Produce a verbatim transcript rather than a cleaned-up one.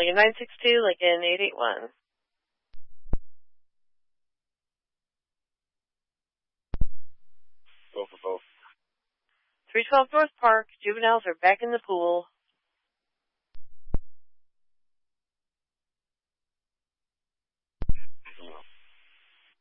Lincoln nine six two, Lincoln eight eight one. Go for both. three twelve North Park, juveniles are back in the pool.